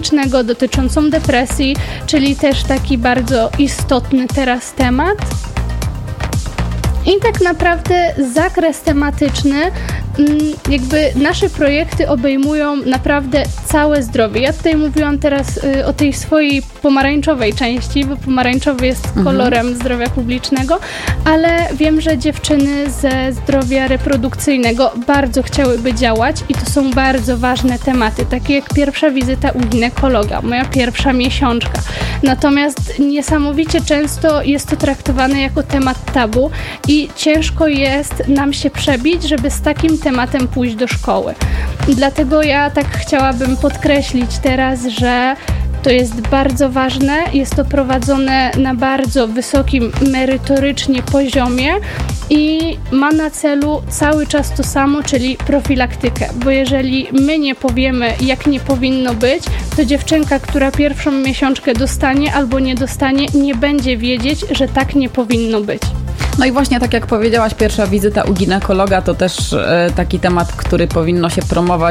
publicznego, dotyczącą depresji, czyli też taki bardzo istotny teraz temat. I tak naprawdę zakres tematyczny, jakby nasze projekty obejmują naprawdę całe zdrowie. Ja tutaj mówiłam teraz o tej swojej pomarańczowej części, bo pomarańczowy jest kolorem zdrowia publicznego, ale wiem, że dziewczyny ze zdrowia reprodukcyjnego bardzo chciałyby działać i to są bardzo ważne tematy, takie jak pierwsza wizyta u ginekologa, moja pierwsza miesiączka. Natomiast niesamowicie często jest to traktowane jako temat tabu i ciężko jest nam się przebić, żeby z takim tematem pójść do szkoły. Dlatego ja tak chciałabym podkreślić teraz, że to jest bardzo ważne, jest to prowadzone na bardzo wysokim merytorycznie poziomie i ma na celu cały czas to samo, czyli profilaktykę, bo jeżeli my nie powiemy, jak nie powinno być, to dziewczynka, która pierwszą miesiączkę dostanie albo nie dostanie, nie będzie wiedzieć, że tak nie powinno być. No i właśnie tak jak powiedziałaś, pierwsza wizyta u ginekologa to też taki temat, który powinno się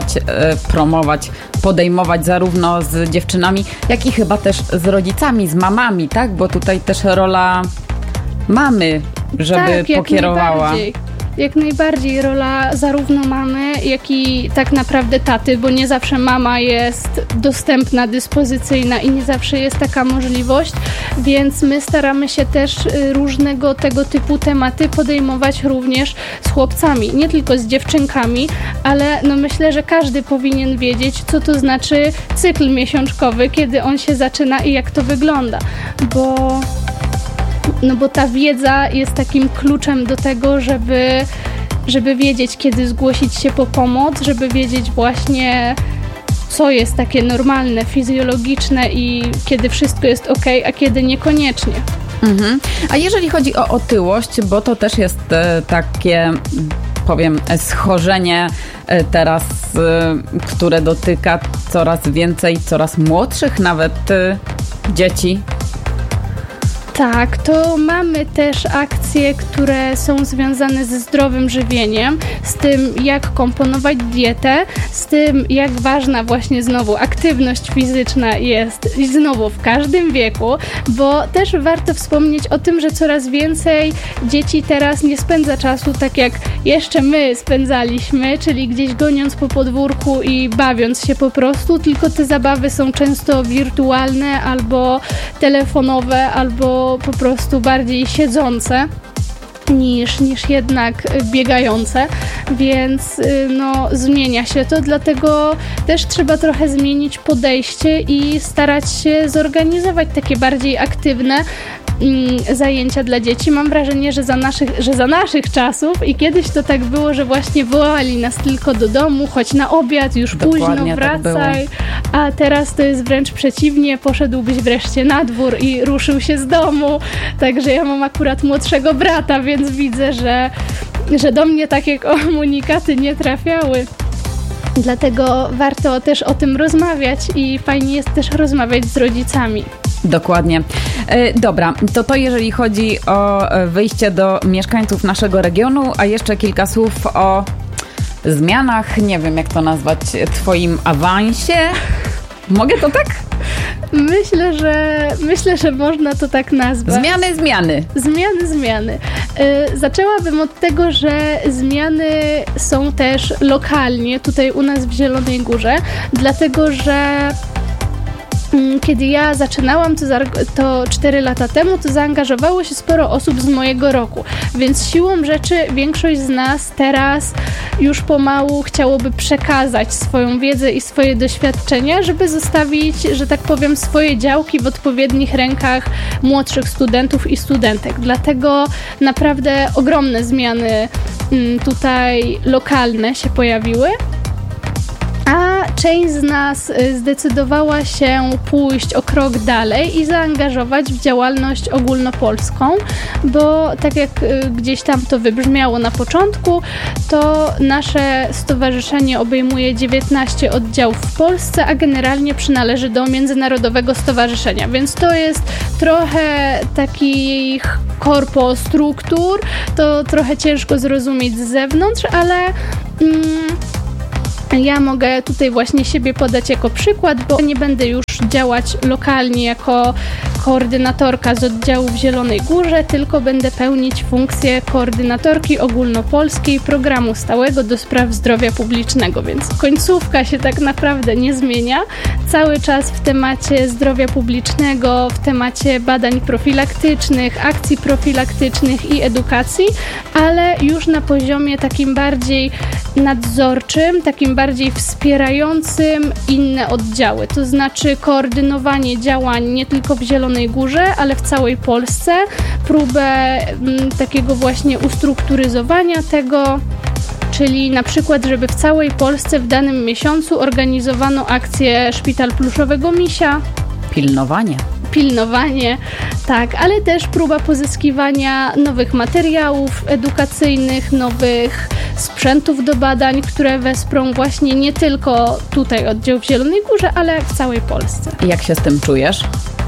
podejmować zarówno z dziewczynami, jak i chyba też z rodzicami, z mamami, tak? Bo tutaj też rola mamy, żeby pokierowała. Jak najbardziej rola zarówno mamy, jak i tak naprawdę taty, bo nie zawsze mama jest dostępna, dyspozycyjna i nie zawsze jest taka możliwość, więc my staramy się też różnego tego typu tematy podejmować również z chłopcami, nie tylko z dziewczynkami, ale no myślę, że każdy powinien wiedzieć, co to znaczy cykl miesiączkowy, kiedy on się zaczyna i jak to wygląda, bo ta wiedza jest takim kluczem do tego, żeby wiedzieć, kiedy zgłosić się po pomoc, żeby wiedzieć właśnie, co jest takie normalne, fizjologiczne i kiedy wszystko jest okej, a kiedy niekoniecznie. A jeżeli chodzi o otyłość, bo to też jest takie, powiem, schorzenie teraz, które dotyka coraz więcej, coraz młodszych nawet dzieci. Tak, to mamy też akcje, które są związane ze zdrowym żywieniem, z tym jak komponować dietę, z tym jak ważna właśnie znowu aktywność fizyczna jest i znowu w każdym wieku, bo też warto wspomnieć o tym, że coraz więcej dzieci teraz nie spędza czasu tak jak jeszcze my spędzaliśmy, czyli gdzieś goniąc po podwórku i bawiąc się po prostu, tylko te zabawy są często wirtualne albo telefonowe, albo po prostu bardziej siedzące niż jednak biegające, więc zmienia się to, dlatego też trzeba trochę zmienić podejście i starać się zorganizować takie bardziej aktywne zajęcia dla dzieci. Mam wrażenie, że za naszych czasów i kiedyś to tak było, że właśnie wołali nas tylko do domu, chodź na obiad, już Dokładnie późno, wracaj, tak a teraz to jest wręcz przeciwnie, poszedłbyś wreszcie na dwór i ruszył się z domu, także ja mam akurat młodszego brata, więc widzę, że do mnie takie komunikaty nie trafiały. Dlatego warto też o tym rozmawiać i fajnie jest też rozmawiać z rodzicami. Dokładnie. Dobra, to jeżeli chodzi o wyjście do mieszkańców naszego regionu, a jeszcze kilka słów o zmianach, nie wiem jak to nazwać, twoim awansie. Mogę to tak? Myślę, że można to tak nazwać. Zmiany. Zaczęłabym od tego, że zmiany są też lokalnie, tutaj u nas w Zielonej Górze, dlatego że kiedy ja zaczynałam to 4 lata temu, to zaangażowało się sporo osób z mojego roku, więc siłą rzeczy większość z nas teraz już pomału chciałoby przekazać swoją wiedzę i swoje doświadczenia, żeby zostawić, że tak powiem, swoje działki w odpowiednich rękach młodszych studentów i studentek. Dlatego naprawdę ogromne zmiany tutaj lokalne się pojawiły. A część z nas zdecydowała się pójść o krok dalej i zaangażować w działalność ogólnopolską, bo tak jak gdzieś tam to wybrzmiało na początku, to nasze stowarzyszenie obejmuje 19 oddziałów w Polsce, a generalnie przynależy do międzynarodowego stowarzyszenia, więc to jest trochę takich struktur, to trochę ciężko zrozumieć z zewnątrz, ale Ja mogę tutaj właśnie siebie podać jako przykład, bo nie będę już działać lokalnie jako koordynatorka z oddziału w Zielonej Górze, tylko będę pełnić funkcję koordynatorki ogólnopolskiej programu stałego do spraw zdrowia publicznego, więc końcówka się tak naprawdę nie zmienia. Cały czas w temacie zdrowia publicznego, w temacie badań profilaktycznych, akcji profilaktycznych i edukacji, ale już na poziomie takim bardziej nadzorczym, takim bardziej wspierającym inne oddziały, to znaczy koordynowanie działań nie tylko w Zielonej Górze, ale w całej Polsce, próbę takiego właśnie ustrukturyzowania tego, czyli na przykład, żeby w całej Polsce w danym miesiącu organizowano akcję Szpital Pluszowego Misia. Pilnowanie, tak, ale też próba pozyskiwania nowych materiałów edukacyjnych, nowych sprzętów do badań, które wesprą właśnie nie tylko tutaj oddział w Zielonej Górze, ale w całej Polsce. Jak się z tym czujesz?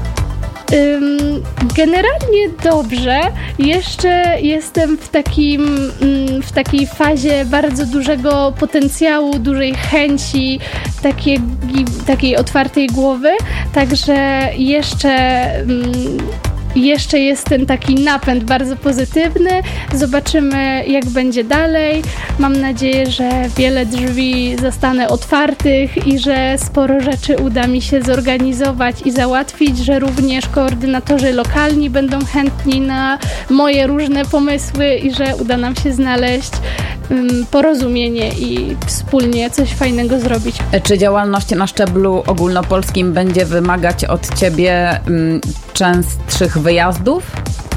Generalnie dobrze. Jeszcze jestem w takiej fazie bardzo dużego potencjału, dużej chęci, takiej otwartej głowy, także jeszcze jest ten taki napęd bardzo pozytywny. Zobaczymy, jak będzie dalej. Mam nadzieję, że wiele drzwi zostanę otwartych i że sporo rzeczy uda mi się zorganizować i załatwić, że również koordynatorzy lokalni będą chętni na moje różne pomysły i że uda nam się znaleźć porozumienie i wspólnie coś fajnego zrobić. Czy działalność na szczeblu ogólnopolskim będzie wymagać od Ciebie częstszych wyjazdów?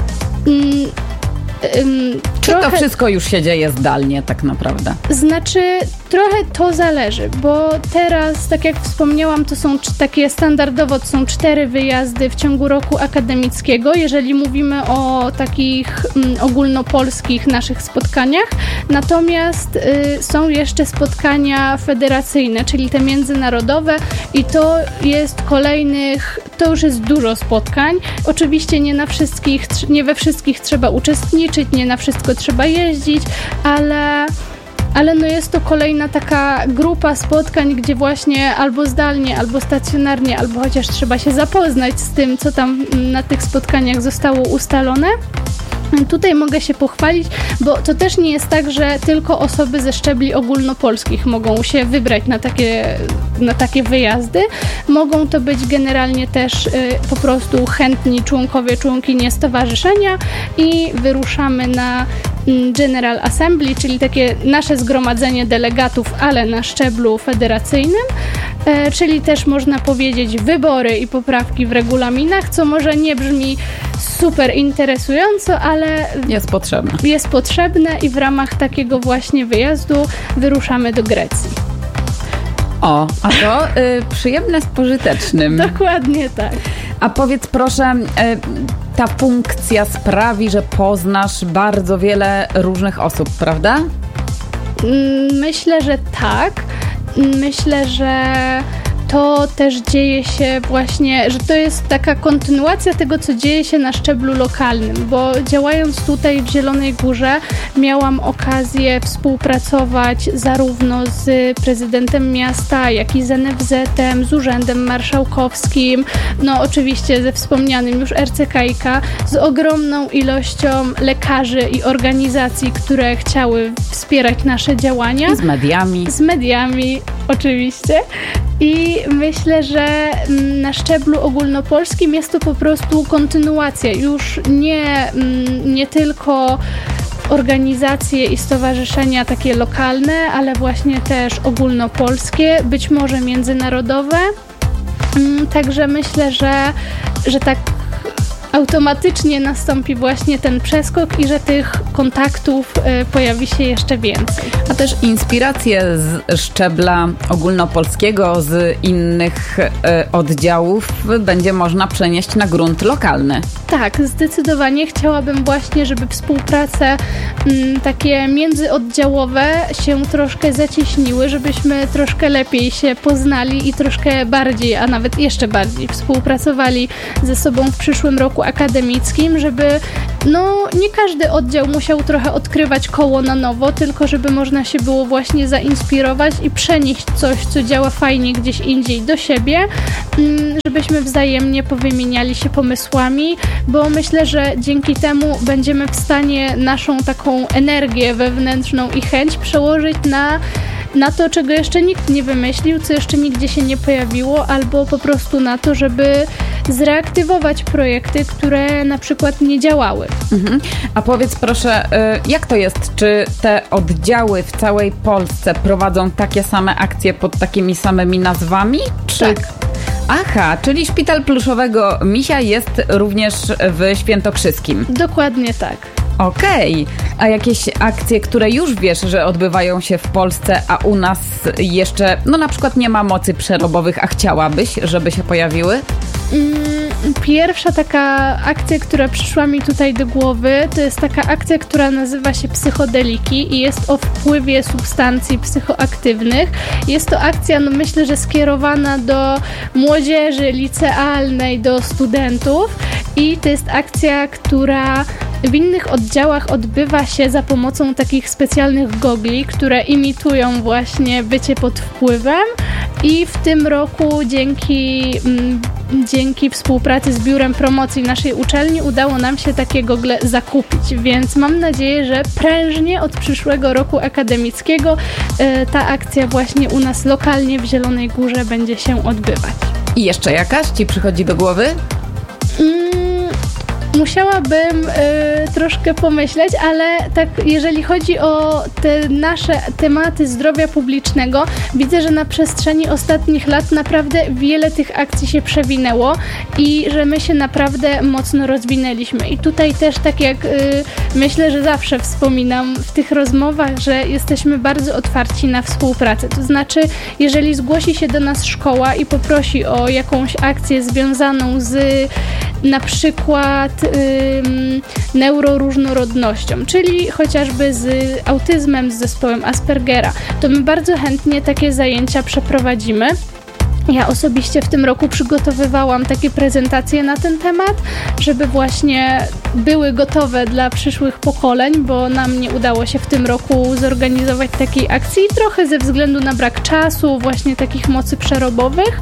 Czy to wszystko już się dzieje zdalnie tak naprawdę? Znaczy, trochę to zależy, bo teraz, tak jak wspomniałam, to są takie standardowo, to są 4 wyjazdy w ciągu roku akademickiego, jeżeli mówimy o takich ogólnopolskich naszych spotkaniach. Natomiast są jeszcze spotkania federacyjne, czyli te międzynarodowe i to już jest dużo spotkań. Oczywiście nie we wszystkich trzeba uczestniczyć, nie na wszystko trzeba jeździć, ale no jest to kolejna taka grupa spotkań, gdzie właśnie albo zdalnie, albo stacjonarnie, albo chociaż trzeba się zapoznać z tym, co tam na tych spotkaniach zostało ustalone. Tutaj mogę się pochwalić, bo to też nie jest tak, że tylko osoby ze szczebli ogólnopolskich mogą się wybrać na takie wyjazdy. Mogą to być generalnie też po prostu chętni członkowie, członkinie stowarzyszenia i wyruszamy na General Assembly, czyli takie nasze zgromadzenie delegatów, ale na szczeblu federacyjnym, czyli też można powiedzieć wybory i poprawki w regulaminach, co może nie brzmi super interesująco, ale jest potrzebne i w ramach takiego właśnie wyjazdu wyruszamy do Grecji. O, a to przyjemne z pożytecznym. Dokładnie tak. A powiedz proszę, ta funkcja sprawi, że poznasz bardzo wiele różnych osób, prawda? Myślę, że tak. Myślę, że to też dzieje się właśnie, że to jest taka kontynuacja tego, co dzieje się na szczeblu lokalnym, bo działając tutaj w Zielonej Górze miałam okazję współpracować zarówno z prezydentem miasta, jak i z NFZ-em, z Urzędem Marszałkowskim, no oczywiście ze wspomnianym już RCKiK, z ogromną ilością lekarzy i organizacji, które chciały wspierać nasze działania. I z mediami. Oczywiście. I myślę, że na szczeblu ogólnopolskim jest to po prostu kontynuacja. Już nie tylko organizacje i stowarzyszenia takie lokalne, ale właśnie też ogólnopolskie, być może międzynarodowe. Także myślę, że tak automatycznie nastąpi właśnie ten przeskok i że tych kontaktów pojawi się jeszcze więcej. A też inspiracje z szczebla ogólnopolskiego, z innych oddziałów będzie można przenieść na grunt lokalny. Tak, zdecydowanie chciałabym właśnie, żeby współprace takie międzyoddziałowe się troszkę zacieśniły, żebyśmy troszkę lepiej się poznali i troszkę bardziej, a nawet jeszcze bardziej współpracowali ze sobą w przyszłym roku roku akademickim, żeby nie każdy oddział musiał trochę odkrywać koło na nowo, tylko żeby można się było właśnie zainspirować i przenieść coś, co działa fajnie gdzieś indziej do siebie, żebyśmy wzajemnie powymieniali się pomysłami, bo myślę, że dzięki temu będziemy w stanie naszą taką energię wewnętrzną i chęć przełożyć na to, czego jeszcze nikt nie wymyślił, co jeszcze nigdzie się nie pojawiło, albo po prostu na to, żeby zreaktywować projekty, które na przykład nie działały. A powiedz proszę, jak to jest? Czy te oddziały w całej Polsce prowadzą takie same akcje pod takimi samymi nazwami? Tak. Aha, czyli Szpital Pluszowego Misia jest również w Świętokrzyskim. Dokładnie tak. Okej. A jakieś akcje, które już wiesz, że odbywają się w Polsce, a u nas jeszcze, na przykład nie ma mocy przerobowych, a chciałabyś, żeby się pojawiły? Pierwsza taka akcja, która przyszła mi tutaj do głowy, to jest taka akcja, która nazywa się Psychodeliki i jest o wpływie substancji psychoaktywnych. Jest to akcja, myślę, że skierowana do młodzieży licealnej, do studentów i to jest akcja, która w innych oddziałach odbywa się za pomocą takich specjalnych gogli, które imitują właśnie bycie pod wpływem i w tym roku dzięki współpracy z Biurem Promocji naszej uczelni udało nam się takie gogle zakupić, więc mam nadzieję, że prężnie od przyszłego roku akademickiego ta akcja właśnie u nas lokalnie w Zielonej Górze będzie się odbywać. I jeszcze jakaś ci przychodzi do głowy? Musiałabym troszkę pomyśleć, ale tak jeżeli chodzi o te nasze tematy zdrowia publicznego, widzę, że na przestrzeni ostatnich lat naprawdę wiele tych akcji się przewinęło i że my się naprawdę mocno rozwinęliśmy. I tutaj też tak jak myślę, że zawsze wspominam w tych rozmowach, że jesteśmy bardzo otwarci na współpracę. To znaczy, jeżeli zgłosi się do nas szkoła i poprosi o jakąś akcję związaną z na przykład neuroróżnorodnością, czyli chociażby z autyzmem, z zespołem Aspergera, to my bardzo chętnie takie zajęcia przeprowadzimy. Ja osobiście w tym roku przygotowywałam takie prezentacje na ten temat, żeby właśnie były gotowe dla przyszłych pokoleń, bo nam nie udało się w tym roku zorganizować takiej akcji, trochę ze względu na brak czasu, właśnie takich mocy przerobowych,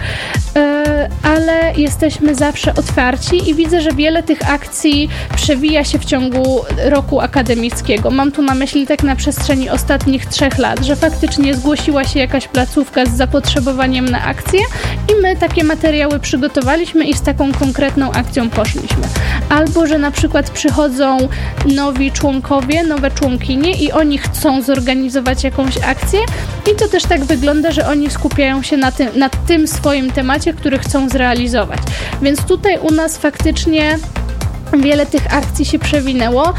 ale jesteśmy zawsze otwarci i widzę, że wiele tych akcji przewija się w ciągu roku akademickiego. Mam tu na myśli tak na przestrzeni ostatnich 3 lat, że faktycznie zgłosiła się jakaś placówka z zapotrzebowaniem na akcję i my takie materiały przygotowaliśmy i z taką konkretną akcją poszliśmy. Albo, że na przykład przychodzą nowi członkowie, nowe członkinie i oni chcą zorganizować jakąś akcję i to też tak wygląda, że oni skupiają się na tym swoim temacie, który chcą zrealizować. Więc tutaj u nas faktycznie wiele tych akcji się przewinęło.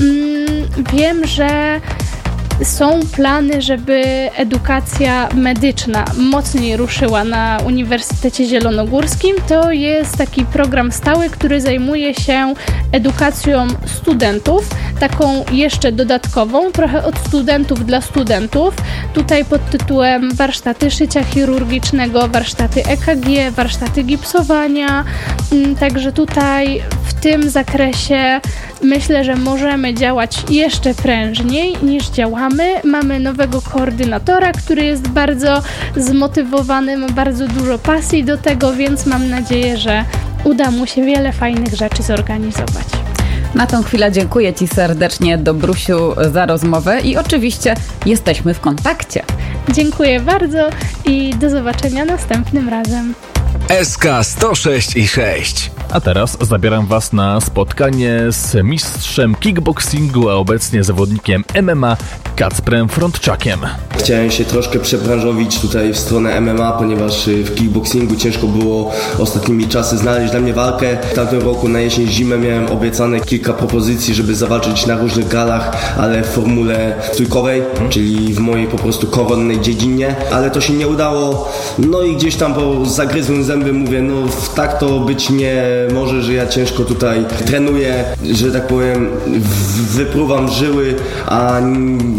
Wiem, że są plany, żeby edukacja medyczna mocniej ruszyła na Uniwersytecie Zielonogórskim. To jest taki program stały, który zajmuje się edukacją studentów, taką jeszcze dodatkową, trochę od studentów dla studentów. Tutaj pod tytułem warsztaty szycia chirurgicznego, warsztaty EKG, warsztaty gipsowania. Także tutaj w tym zakresie myślę, że możemy działać jeszcze prężniej niż działamy. Mamy nowego koordynatora, który jest bardzo zmotywowany, ma bardzo dużo pasji do tego, więc mam nadzieję, że uda mu się wiele fajnych rzeczy zorganizować. Na tą chwilę dziękuję Ci serdecznie, Dobrusiu, za rozmowę i oczywiście jesteśmy w kontakcie. Dziękuję bardzo i do zobaczenia następnym razem. SK 106,6. A teraz zabieram Was na spotkanie z mistrzem kickboxingu, a obecnie zawodnikiem MMA Kacprem Frontczakiem. Chciałem się troszkę przebranżowić tutaj w stronę MMA, ponieważ w kickboxingu ciężko było ostatnimi czasy znaleźć dla mnie walkę. W tamtym roku na jesień, zimę miałem obiecane kilka propozycji, żeby zawalczyć na różnych galach, ale w formule trójkowej, czyli w mojej po prostu koronnej dziedzinie, ale to się nie udało. No i gdzieś tam po zagryzłem zęby, mówię, tak to być nie może, że ja ciężko tutaj trenuję, że tak powiem, wypruwam żyły, a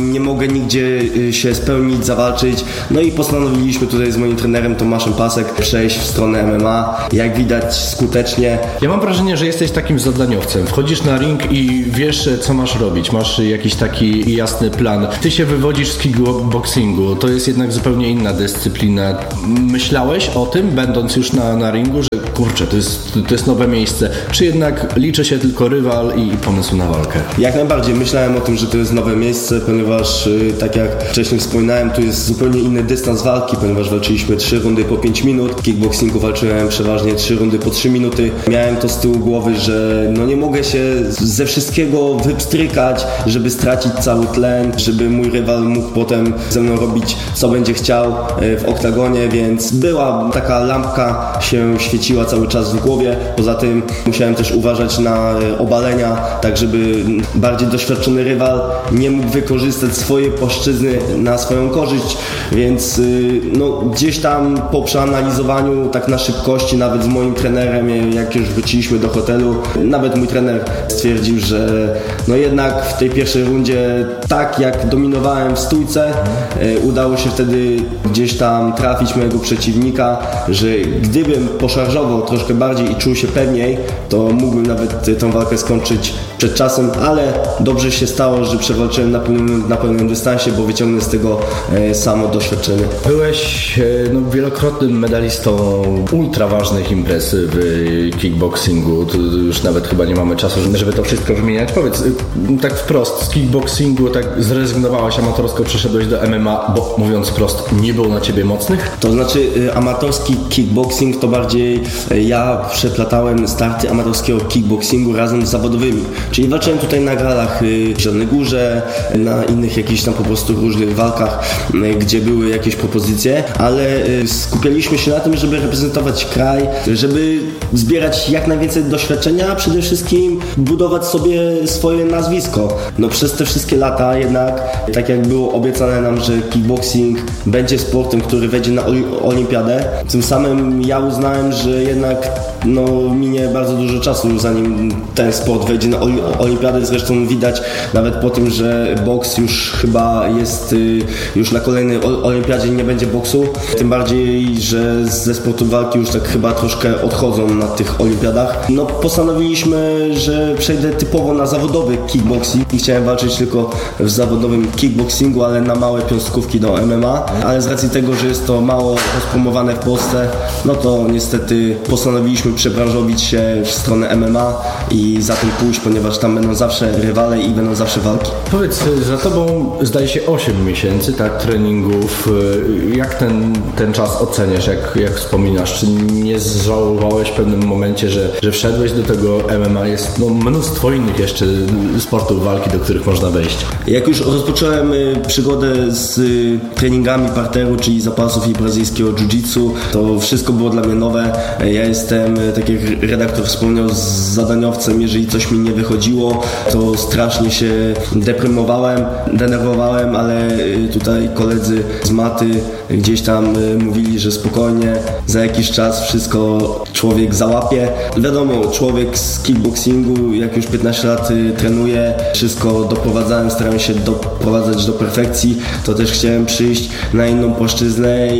nie mogę nigdzie się spełnić, zawalczyć. No i postanowiliśmy tutaj z moim trenerem Tomaszem Pasek przejść w stronę MMA. Jak widać skutecznie. Ja mam wrażenie, że jesteś takim zadaniowcem. Wchodzisz na ring i wiesz, co masz robić. Masz jakiś taki jasny plan. Ty się wywodzisz z kickboxingu. To jest jednak zupełnie inna dyscyplina. Myślałeś o tym, będąc już na ringu, że kurczę, to jest nowe miejsce. Czy jednak liczy się tylko rywal i pomysł na walkę? Jak najbardziej myślałem o tym, że to jest nowe miejsce, ponieważ tak jak wcześniej wspominałem, tu jest zupełnie inny dystans walki, ponieważ walczyliśmy 3 rundy po 5 minut. W kickboxingu walczyłem przeważnie 3 rundy po 3 minuty. Miałem to z tyłu głowy, że nie mogę się ze wszystkiego wypstrykać, żeby stracić cały tlen, żeby mój rywal mógł potem ze mną robić, co będzie chciał w oktagonie, więc była taka lampka, się świeciła cały czas w głowie. Poza tym musiałem też uważać na obalenia, tak żeby bardziej doświadczony rywal nie mógł wykorzystać swojej płaszczyzny na swoją korzyść, więc gdzieś tam po przeanalizowaniu tak na szybkości, nawet z moim trenerem, jak już wróciliśmy do hotelu, nawet mój trener stwierdził, że jednak w tej pierwszej rundzie, tak jak dominowałem w stójce, udało się wtedy gdzieś tam trafić mojego przeciwnika, że gdybym poszarżował troszkę bardziej i czuł się pewniej, to mógłbym nawet tą walkę skończyć przed czasem, ale dobrze się stało, że przewalczyłem na pełnym dystansie, bo wyciągnę z tego samo doświadczenie. Byłeś wielokrotnym medalistą ultra ważnych imprez w kickboxingu. Tu już nawet chyba nie mamy czasu, żeby to wszystko wymieniać. Powiedz, tak wprost, z kickboxingu tak zrezygnowałeś amatorsko, przeszedłeś do MMA, bo mówiąc wprost, nie było na ciebie mocnych? To znaczy amatorski kickboxing to bardziej ja przeplatałem starty amatorskiego kickboxingu razem z zawodowymi. Czyli walczyłem tutaj na galach w Zielonej Górze, na innych jakichś tam po prostu różnych walkach, gdzie były jakieś propozycje, ale skupialiśmy się na tym, żeby reprezentować kraj, żeby zbierać jak najwięcej doświadczenia, a przede wszystkim budować sobie swoje nazwisko. Przez te wszystkie lata jednak, tak jak było obiecane nam, że kickboxing będzie sportem, który wejdzie na olimpiadę, tym samym ja uznałem, że jednak minie bardzo dużo czasu, zanim ten sport wejdzie na olimpiadę. Zresztą widać nawet po tym, że boks już chyba jest, już na kolejnej olimpiadzie nie będzie boksu. Tym bardziej, że ze sportu walki już tak chyba troszkę odchodzą na tych olimpiadach. Postanowiliśmy, że przejdę typowo na zawodowy kickboxing i chciałem walczyć tylko w zawodowym kickboxingu, ale na małe piąstkówki do MMA. Ale z racji tego, że jest to mało rozpromowane w Polsce, to niestety postanowiliśmy przebranżowić się w stronę MMA i za tym pójść, ponieważ tam będą zawsze rywale i będą zawsze walki. Powiedz, za tobą zdaje się 8 miesięcy treningów. Jak ten czas oceniasz, jak wspominasz? Czy nie żałowałeś w pewnym momencie, że wszedłeś do tego MMA? Jest mnóstwo innych jeszcze sportów walki, do których można wejść. Jak już rozpocząłem przygodę z treningami parteru, czyli zapasów i brazylijskiego jiu-jitsu, to wszystko było dla mnie nowe. Ja jestem, tak jak redaktor wspomniał, zadaniowcem. Jeżeli coś mi nie wychodziło, to strasznie się deprymowałem, denerwowałem, ale tutaj koledzy z maty gdzieś tam mówili, że spokojnie, za jakiś czas wszystko człowiek załapie. Wiadomo, człowiek z kickboxingu, jak już 15 lat trenuje, wszystko doprowadzałem, starałem się doprowadzać do perfekcji, to też chciałem przyjść na inną płaszczyznę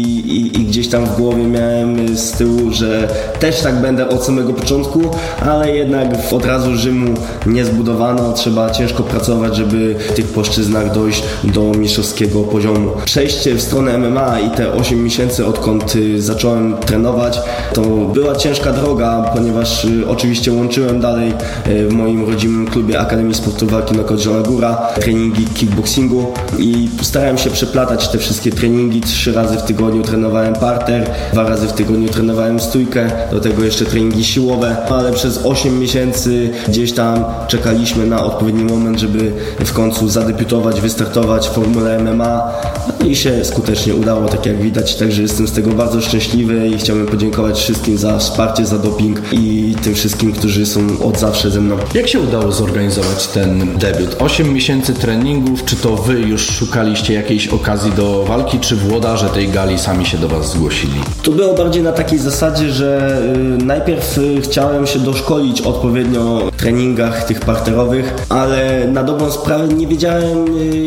i gdzieś tam w głowie miałem z tyłu, że też tak będę od samego początku, ale jednak od razu Rzymu nie zbudowano, trzeba ciężko pracować, żeby w tych płaszczyznach dojść do mistrzowskiego poziomu. Przejście w stronę MMA i te 8 miesięcy, odkąd zacząłem trenować, to była ciężka droga, ponieważ oczywiście łączyłem dalej w moim rodzimym klubie Akademii Sportu Walki Knockout Zielona Góra treningi kickboxingu i starałem się przeplatać te wszystkie treningi. 3 razy w tygodniu trenowałem parter, 2 razy w tygodniu trenowałem stójkę, do tego jeszcze treningi siłowe, ale przez 8 miesięcy gdzieś tam czekaliśmy na odpowiedni moment, żeby w końcu zadebiutować, wystartować w formule MMA i się skutecznie faktycznie udało, tak jak widać, także jestem z tego bardzo szczęśliwy i chciałbym podziękować wszystkim za wsparcie, za doping i tym wszystkim, którzy są od zawsze ze mną. Jak się udało zorganizować ten debiut? 8 miesięcy treningów, czy to wy już szukaliście jakiejś okazji do walki, czy włodarze tej gali sami się do was zgłosili? To było bardziej na takiej zasadzie, że najpierw chciałem się doszkolić odpowiednio w treningach tych parterowych, ale na dobrą sprawę nie wiedziałem,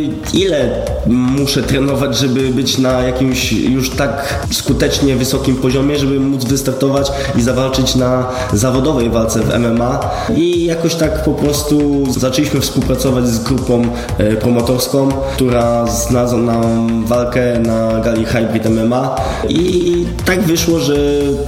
ile muszę trenować, żeby być na jakimś już tak skutecznie wysokim poziomie, żeby móc wystartować i zawalczyć na zawodowej walce w MMA. I jakoś tak po prostu zaczęliśmy współpracować z grupą promotorską, która znalazła nam walkę na gali Hybrid MMA i tak wyszło, że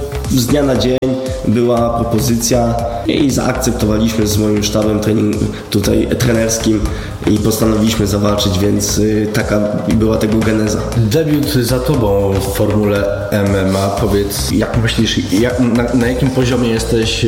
z dnia na dzień była propozycja i zaakceptowaliśmy z moim sztabem tutaj trenerskim i postanowiliśmy zawalczyć, więc taka była tego geneza. Debiut za tobą w formule MMA. Powiedz, jak myślisz, na jakim poziomie jesteś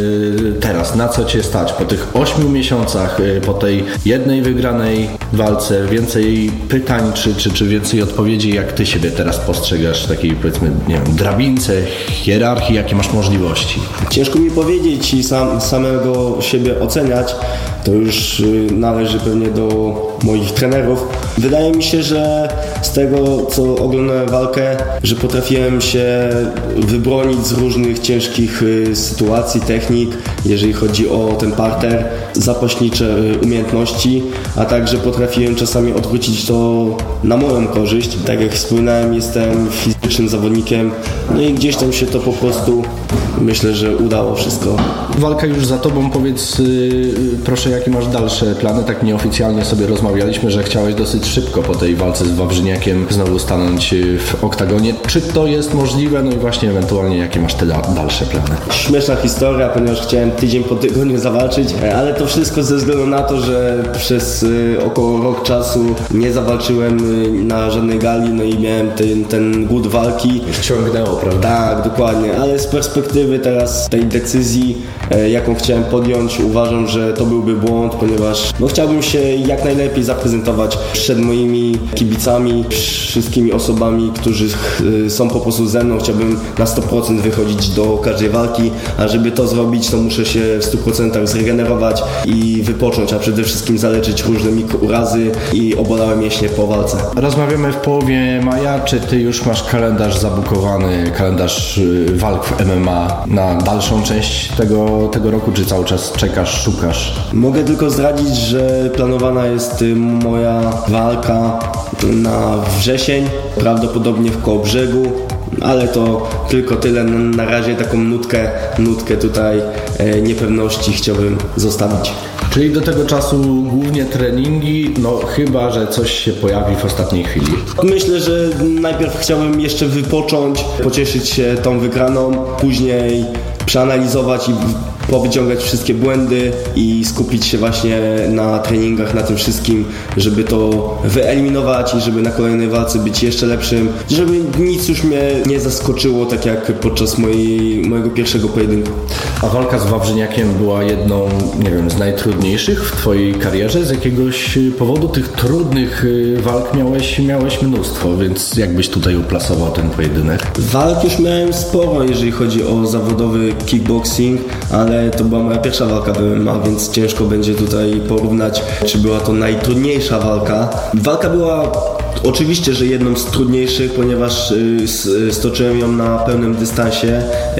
teraz? Na co cię stać? Po tych 8 miesiącach, po tej jednej wygranej walce, więcej pytań czy więcej odpowiedzi? Jak ty siebie teraz postrzegasz w takiej, powiedzmy, nie wiem, drabince, hierarchii? Jakie masz możliwości? Ciężko mi powiedzieć i samego siebie oceniać. To już należy pewnie do moich trenerów. Wydaje mi się, że z tego, co oglądałem walkę, że potrafiłem się wybronić z różnych ciężkich sytuacji, technik, jeżeli chodzi o ten parter, zapaśnicze umiejętności, a także potrafiłem czasami odwrócić to na moją korzyść. Tak jak wspominałem, jestem fizycznym zawodnikiem, no i gdzieś tam się to po prostu, myślę, że udało wszystko. Walka już za tobą, powiedz proszę, jakie masz dalsze plany? Tak nieoficjalnie sobie rozmawialiśmy, że chciałeś dosyć szybko po tej walce z Wawrzyniakiem znowu stanąć w oktagonie. Czy to jest możliwe? No i właśnie ewentualnie jakie masz te dalsze plany? Śmieszna historia, ponieważ chciałem tydzień po tygodniu zawalczyć, ale to wszystko ze względu na to, że przez około rok czasu nie zawalczyłem na żadnej gali, no i miałem ten głód walki. Już ciągnęło, prawda? Tak, dokładnie, ale z perspektywy teraz tej decyzji, jaką chciałem podjąć, uważam, że to byłby błąd, ponieważ chciałbym się jak najlepiej zaprezentować przed moimi kibicami, wszystkimi osobami, którzy są po prostu ze mną. Chciałbym na 100% wychodzić do każdej walki, a żeby to zrobić, to muszę się w 100% zregenerować i wypocząć, a przede wszystkim zaleczyć różne mikrourazy i obolałe mięśnie po walce. Rozmawiamy w połowie maja. Czy ty już masz kalendarz zabukowany, kalendarz walk w MMA na dalszą część tego roku, czy cały czas czekasz, szukasz? Mogę tylko zdradzić, że planowana jest moja walka na wrzesień, prawdopodobnie w Kołobrzegu, ale to tylko tyle. Na razie taką nutkę tutaj niepewności chciałbym zostawić. Czyli do tego czasu głównie treningi, no chyba że coś się pojawi w ostatniej chwili. Myślę, że najpierw chciałbym jeszcze wypocząć, pocieszyć się tą wygraną, później przeanalizować i powyciągać wszystkie błędy i skupić się właśnie na treningach, na tym wszystkim, żeby to wyeliminować i żeby na kolejnej walce być jeszcze lepszym, żeby nic już mnie nie zaskoczyło, tak jak podczas mojego pierwszego pojedynku. A walka z Wawrzyniakiem była jedną, nie wiem, z najtrudniejszych w twojej karierze? Z jakiegoś powodu tych trudnych walk miałeś mnóstwo, więc jak byś tutaj uplasował ten pojedynek? Walk już miałem sporo, jeżeli chodzi o zawodowy kickboxing, ale to była moja pierwsza walka w MMA, więc ciężko będzie tutaj porównać, czy była to najtrudniejsza walka. Walka była oczywiście, że jedną z trudniejszych, ponieważ stoczyłem ją na pełnym dystansie,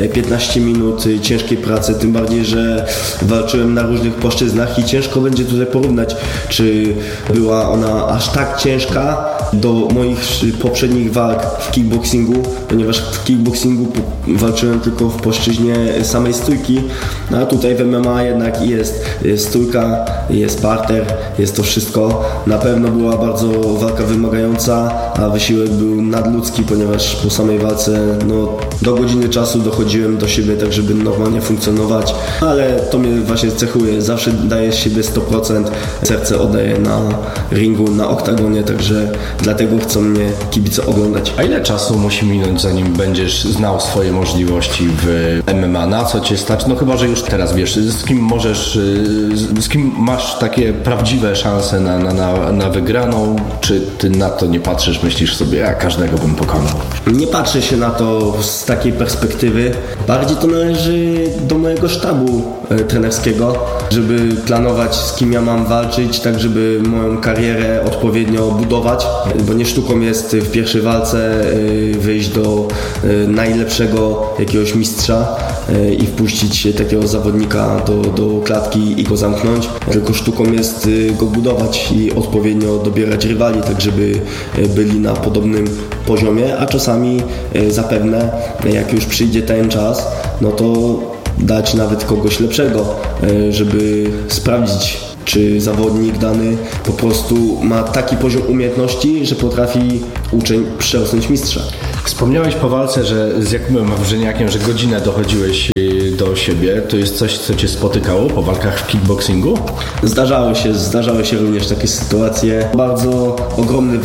15 minut ciężkiej pracy, tym bardziej, że walczyłem na różnych płaszczyznach i ciężko będzie tutaj porównać, czy była ona aż tak ciężka do moich poprzednich walk w kickboxingu, ponieważ w kickboxingu walczyłem tylko w płaszczyźnie samej stójki, a tutaj w MMA jednak jest stójka, jest parter, jest to wszystko. Na pewno była bardzo walka wymagająca, a wysiłek był nadludzki, ponieważ po samej walce do godziny czasu dochodziłem do siebie tak, żeby normalnie funkcjonować, ale to mnie właśnie cechuje, zawsze daję z siebie 100%, serce oddaję na ringu, na oktagonie, także dlatego chcą mnie kibice oglądać. A ile czasu musi minąć, zanim będziesz znał swoje możliwości w MMA? Na co cię stać? No chyba, że już teraz wiesz, z kim masz takie prawdziwe szanse na wygraną, czy ty na to nie patrzysz, myślisz sobie, a każdego bym pokonał? Nie patrzę się na to z takiej perspektywy. Bardziej to należy do mojego sztabu trenerskiego, żeby planować, z kim ja mam walczyć, tak żeby moją karierę odpowiednio budować, bo nie sztuką jest w pierwszej walce wyjść do najlepszego jakiegoś mistrza i wpuścić takiego zawodnika do klatki i go zamknąć, tylko sztuką jest go budować i odpowiednio dobierać rywali, tak żeby byli na podobnym poziomie, a czasami zapewne jak już przyjdzie ten czas, no to dać nawet kogoś lepszego, żeby sprawdzić, czy zawodnik dany po prostu ma taki poziom umiejętności, że potrafi uczeń przerosnąć mistrza. Wspomniałeś po walce, że z Jakubem Wawrzyniakiem, że godzinę dochodziłeś do siebie. To jest coś, co cię spotykało po walkach w kickboxingu? Zdarzały się również takie sytuacje. Bardzo ogromny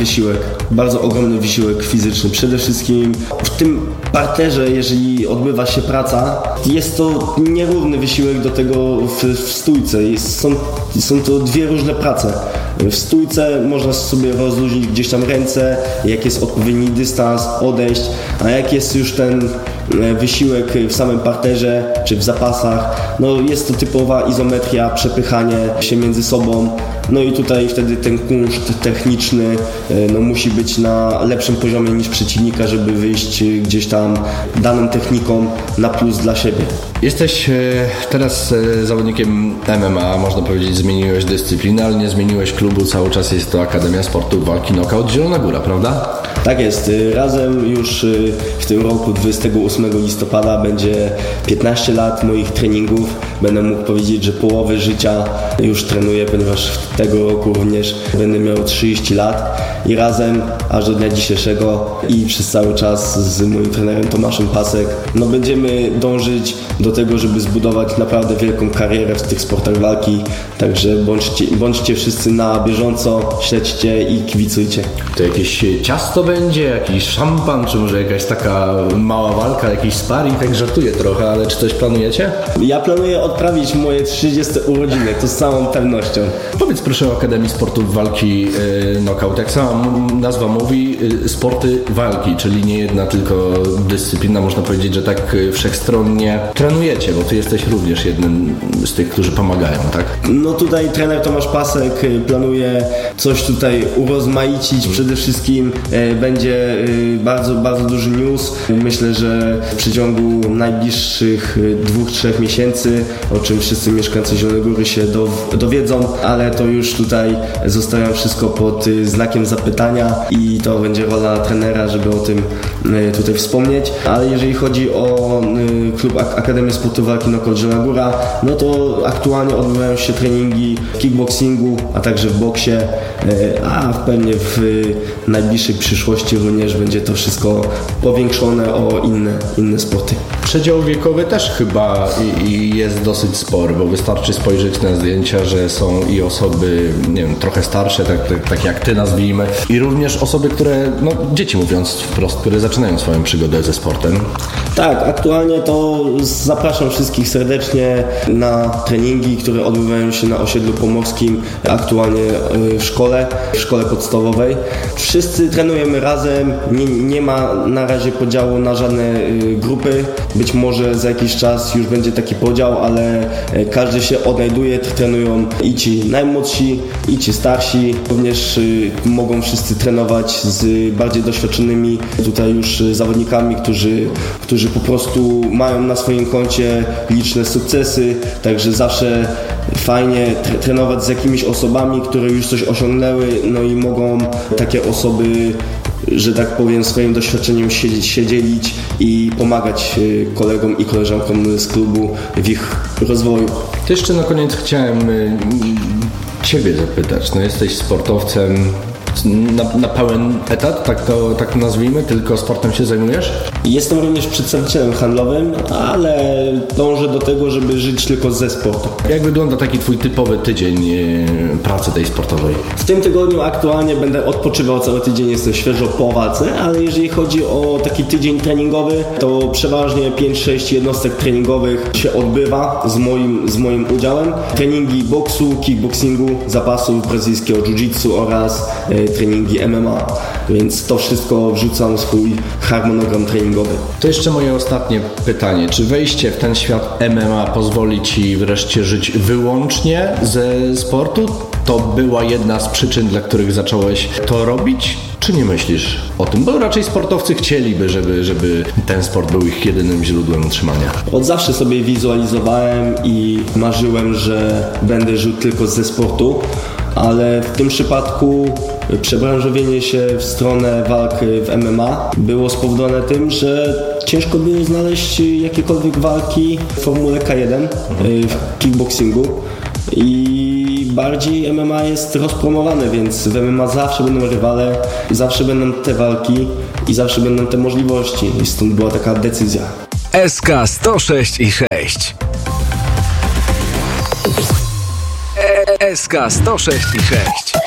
wysiłek fizyczny. Przede wszystkim w tym parterze, jeżeli odbywa się praca, jest to nierówny wysiłek do tego w stójce. Są to dwie różne prace. W stójce można sobie rozluźnić gdzieś tam ręce, jak jest odpowiedni dystans, odejść, a jak jest już ten wysiłek w samym parterze czy w zapasach, no jest to typowa izometria, przepychanie się między sobą, no i tutaj wtedy ten kunszt techniczny no musi być na lepszym poziomie niż przeciwnika, żeby wyjść gdzieś tam daną techniką na plus dla siebie. Jesteś teraz zawodnikiem MMA, można powiedzieć, zmieniłeś dyscyplinę, ale nie zmieniłeś klubu, cały czas jest to Akademia Sportu Walki Knockout Zielona Góra, prawda? Tak jest, razem już w tym roku 28 listopada będzie 15 lat moich treningów. Będę mógł powiedzieć, że połowy życia już trenuję, ponieważ tego roku również będę miał 30 lat i razem aż do dnia dzisiejszego i przez cały czas z moim trenerem Tomaszem Pasek no będziemy dążyć do tego, żeby zbudować naprawdę wielką karierę w tych sportach walki, także bądźcie wszyscy na bieżąco, śledźcie i kibicujcie. To jakieś ciasto będzie, jakiś szampan, czy może jakaś taka mała walka, jakiś sparring, tak żartuję trochę, ale czy coś planujecie? Ja planuję odprawić moje 30 urodziny, to z całą pewnością. Powiedz proszę o Akademii Sportu Walki Knockout. Jak sama nazwa mówi, sporty walki, czyli nie jedna tylko dyscyplina, można powiedzieć, że tak wszechstronnie trenujecie, bo ty jesteś również jednym z tych, którzy pomagają, tak? No tutaj trener Tomasz Pasek planuje coś tutaj urozmaicić. Przede wszystkim będzie bardzo, bardzo duży news. Myślę, że w przeciągu najbliższych 2-3 miesięcy, o czym wszyscy mieszkańcy Zielonej Góry się dowiedzą, ale to już tutaj zostawiam wszystko pod znakiem zapytania i to będzie rola trenera, żeby o tym tutaj wspomnieć. Ale jeżeli chodzi o klub Akademię Sportu Walki Knockout Zielona Góra, no to aktualnie odbywają się treningi w kickboxingu, a także w boksie, a pewnie w najbliższej przyszłości również będzie to wszystko powiększone o inne sporty. Przedział wiekowy też chyba i jest dosyć spory, bo wystarczy spojrzeć na zdjęcia, że są i osoby, nie wiem, trochę starsze, tak jak ty nazwijmy, i również osoby, które, no dzieci mówiąc wprost, które zaczynają swoją przygodę ze sportem. Tak, aktualnie to zapraszam wszystkich serdecznie na treningi, które odbywają się na osiedlu pomorskim, aktualnie w szkole podstawowej. Wszyscy trenujemy razem, nie ma na razie podziału na żadne grupy. Być może za jakiś czas już będzie taki podział, ale każdy się odnajduje, trenują i ci najmłodsi, i ci starsi. Również mogą wszyscy trenować z bardziej doświadczonymi tutaj już zawodnikami, którzy po prostu mają na swoim koncie liczne sukcesy, także zawsze fajnie trenować z jakimiś osobami, które już coś osiągnęły, no i mogą takie osoby, że tak powiem, swoim doświadczeniem się dzielić i pomagać kolegom i koleżankom z klubu w ich rozwoju. To jeszcze na koniec chciałem Ciebie zapytać. No jesteś sportowcem na pełen etat, tak to nazwijmy, tylko sportem się zajmujesz? Jestem również przedstawicielem handlowym, ale dążę do tego, żeby żyć tylko ze sportu. Jak wygląda taki twój typowy tydzień pracy tej sportowej? W tym tygodniu aktualnie będę odpoczywał cały tydzień, jestem świeżo po walce, ale jeżeli chodzi o taki tydzień treningowy, to przeważnie 5-6 jednostek treningowych się odbywa z moim udziałem. Treningi boksu, kickboxingu, zapasów brazylijskiego jiu-jitsu oraz treningi MMA, więc to wszystko wrzucam w swój harmonogram treningowy. To jeszcze moje ostatnie pytanie. Czy wejście w ten świat MMA pozwoli Ci wreszcie żyć wyłącznie ze sportu? To była jedna z przyczyn, dla których zacząłeś to robić? Czy nie myślisz o tym? Bo raczej sportowcy chcieliby, żeby ten sport był ich jedynym źródłem utrzymania. Od zawsze sobie wizualizowałem i marzyłem, że będę żył tylko ze sportu, ale w tym przypadku przebranżowienie się w stronę walk w MMA było spowodowane tym, że ciężko było znaleźć jakiekolwiek walki w Formule K1 w kickboxingu i bardziej MMA jest rozpromowane, więc w MMA zawsze będą rywale, zawsze będą te walki i zawsze będą te możliwości i stąd była taka decyzja. SK 106 i 6. SK 106 i 6.